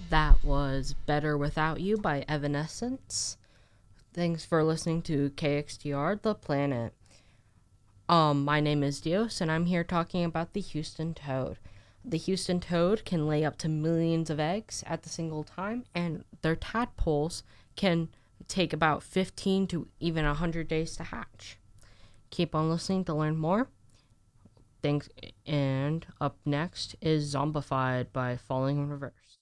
That was Better Without You by Evanescence. Thanks for listening to KXTR, The Planet. My name is Dios, and I'm here talking about the Houston toad. The Houston toad can lay up to millions of eggs at the single time, and their tadpoles can take about 15 to even 100 days to hatch. Keep on listening to learn more. Thanks, and up next is Zombified by Falling in Reverse.